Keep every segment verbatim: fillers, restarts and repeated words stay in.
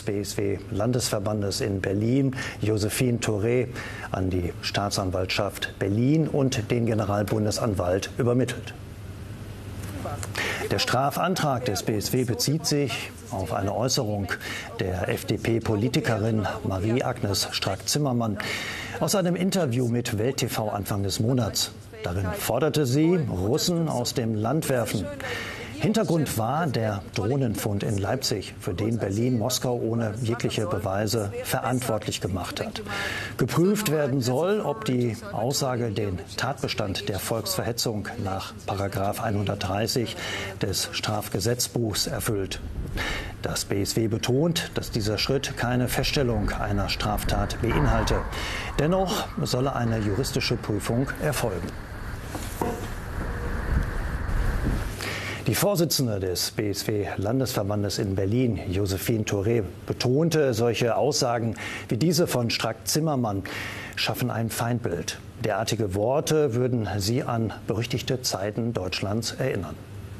B S W-Landesverbandes in Berlin, Josephine Touré, an die Staatsanwaltschaft Berlin und den Generalbundesanwalt übermittelt. Der Strafantrag des B S W bezieht sich auf eine Äußerung der F D P-Politikerin Marie-Agnes Strack-Zimmermann aus einem Interview mit Welt T V Anfang des Monats. Darin forderte sie, Russen aus dem Land werfen. Hintergrund war der Drohnenfund in Leipzig, für den Berlin Moskau ohne jegliche Beweise verantwortlich gemacht hat. Geprüft werden soll, ob die Aussage den Tatbestand der Volksverhetzung nach Paragraph hundertdreißig des Strafgesetzbuchs erfüllt. Das B S W betont, dass dieser Schritt keine Feststellung einer Straftat beinhalte. Dennoch solle eine juristische Prüfung erfolgen. Die Vorsitzende des B S W-Landesverbandes in Berlin, Josephine Touré, betonte, solche Aussagen wie diese von Strack-Zimmermann schaffen ein Feindbild. Derartige Worte würden sie an berüchtigte Zeiten Deutschlands erinnern.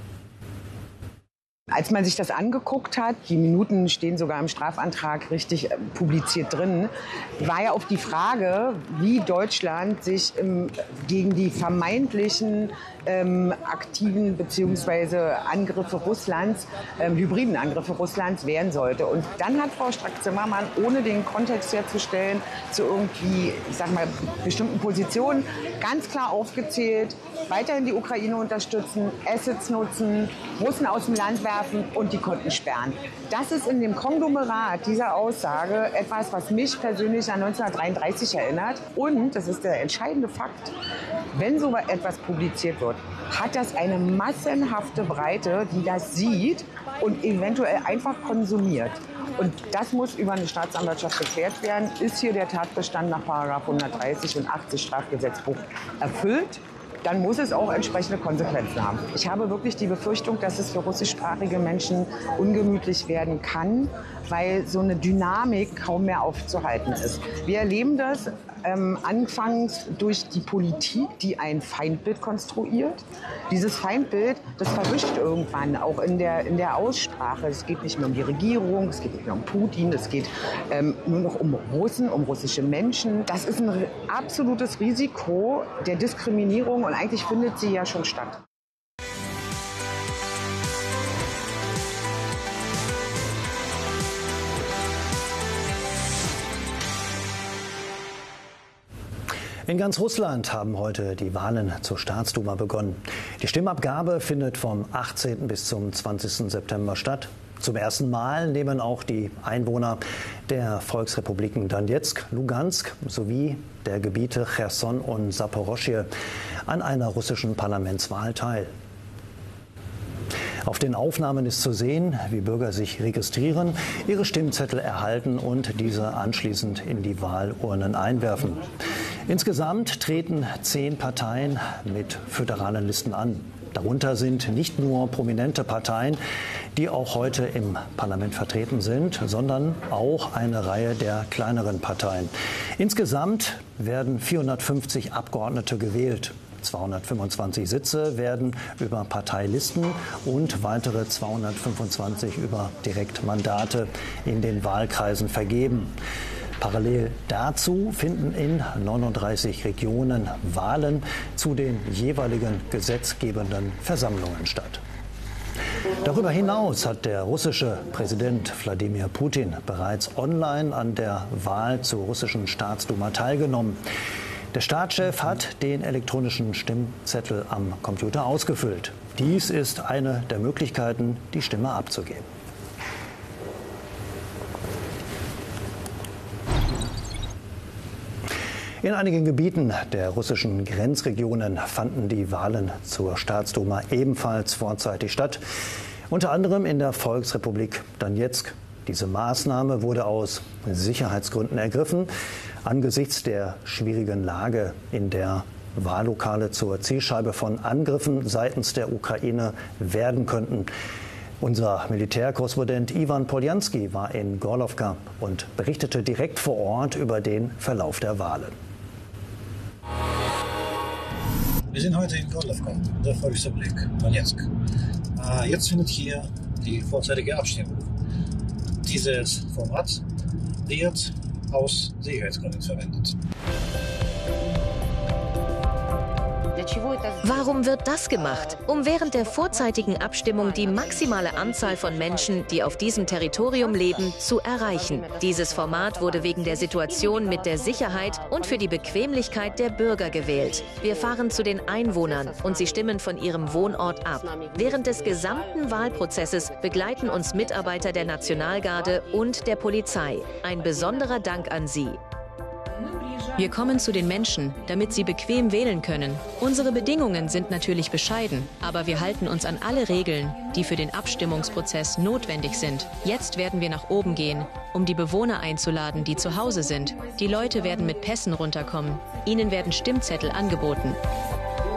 Als man sich das angeguckt hat, die Minuten stehen sogar im Strafantrag richtig publiziert drin, war ja auf die Frage, wie Deutschland sich ähm, gegen die vermeintlichen ähm, aktiven bzw. Angriffe Russlands, ähm, hybriden Angriffe Russlands wehren sollte. Und dann hat Frau Strack-Zimmermann, ohne den Kontext herzustellen, zu irgendwie, ich sag mal, bestimmten Positionen ganz klar aufgezählt, weiterhin die Ukraine unterstützen, Assets nutzen, Russen aus dem Land werfen und die Konten sperren. Das ist in dem Konglomerat dieser Aussage etwas, was mich persönlich an neunzehnhundertdreiunddreißig erinnert. Und, das ist der entscheidende Fakt, wenn so etwas publiziert wird, hat das eine massenhafte Breite, die das sieht und eventuell einfach konsumiert. Und das muss über eine Staatsanwaltschaft geklärt werden. Ist hier der Tatbestand nach Paragraph hundertdreißig und achtzig Strafgesetzbuch erfüllt? Dann muss es auch entsprechende Konsequenzen haben. Ich habe wirklich die Befürchtung, dass es für russischsprachige Menschen ungemütlich werden kann, weil so eine Dynamik kaum mehr aufzuhalten ist. Wir erleben das ähm, anfangs durch die Politik, die ein Feindbild konstruiert. Dieses Feindbild, das verwischt irgendwann auch in der, in der Aussprache. Es geht nicht mehr um die Regierung, es geht nicht mehr um Putin, es geht ähm, nur noch um Russen, um russische Menschen. Das ist ein absolutes Risiko der Diskriminierung und eigentlich findet sie ja schon statt. In ganz Russland haben heute die Wahlen zur Staatsduma begonnen. Die Stimmabgabe findet vom achtzehnten bis zum zwanzigsten September statt. Zum ersten Mal nehmen auch die Einwohner der Volksrepubliken Donezk, Lugansk sowie der Gebiete Cherson und Saporoschje an einer russischen Parlamentswahl teil. Auf den Aufnahmen ist zu sehen, wie Bürger sich registrieren, ihre Stimmzettel erhalten und diese anschließend in die Wahlurnen einwerfen. Insgesamt treten zehn Parteien mit föderalen Listen an. Darunter sind nicht nur prominente Parteien, die auch heute im Parlament vertreten sind, sondern auch eine Reihe der kleineren Parteien. Insgesamt werden vierhundertfünfzig Abgeordnete gewählt. zweihundertfünfundzwanzig Sitze werden über Parteilisten und weitere zweihundertfünfundzwanzig über Direktmandate in den Wahlkreisen vergeben. Parallel dazu finden in neununddreißig Regionen Wahlen zu den jeweiligen gesetzgebenden Versammlungen statt. Darüber hinaus hat der russische Präsident Wladimir Putin bereits online an der Wahl zur russischen Staatsduma teilgenommen. Der Staatschef hat den elektronischen Stimmzettel am Computer ausgefüllt. Dies ist eine der Möglichkeiten, die Stimme abzugeben. In einigen Gebieten der russischen Grenzregionen fanden die Wahlen zur Staatsduma ebenfalls vorzeitig statt, unter anderem in der Volksrepublik Donezk. Diese Maßnahme wurde aus Sicherheitsgründen ergriffen, angesichts der schwierigen Lage, in der Wahllokale zur Zielscheibe von Angriffen seitens der Ukraine werden könnten. Unser Militärkorrespondent Ivan Poljanski war in Gorlowka und berichtete direkt vor Ort über den Verlauf der Wahlen. Wir sind heute in Gorlowka, der Volksrepublik Donezk. Jetzt findet hier die vorzeitige Abstimmung Dieses Format wird aus Sicherheitsgründen verwendet. Warum wird das gemacht? Um während der vorzeitigen Abstimmung die maximale Anzahl von Menschen, die auf diesem Territorium leben, zu erreichen. Dieses Format wurde wegen der Situation mit der Sicherheit und für die Bequemlichkeit der Bürger gewählt. Wir fahren zu den Einwohnern und sie stimmen von ihrem Wohnort ab. Während des gesamten Wahlprozesses begleiten uns Mitarbeiter der Nationalgarde und der Polizei. Ein besonderer Dank an Sie. Wir kommen zu den Menschen, damit sie bequem wählen können. Unsere Bedingungen sind natürlich bescheiden, aber wir halten uns an alle Regeln, die für den Abstimmungsprozess notwendig sind. Jetzt werden wir nach oben gehen, um die Bewohner einzuladen, die zu Hause sind. Die Leute werden mit Pässen runterkommen. Ihnen werden Stimmzettel angeboten.